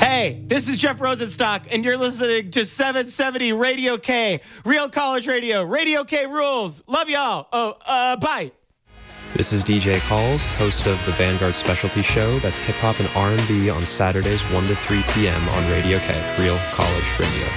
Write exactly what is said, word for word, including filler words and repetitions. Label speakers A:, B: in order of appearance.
A: Hey, this is Jeff Rosenstock, and you're listening to seven seventy Radio K, Real College Radio. Radio K rules. Love y'all. Oh, uh, bye.
B: This is D J Calls, host of the Vanguard Specialty Show. That's hip-hop and R and B on Saturdays, one to three p.m. on Radio K, Real College Radio.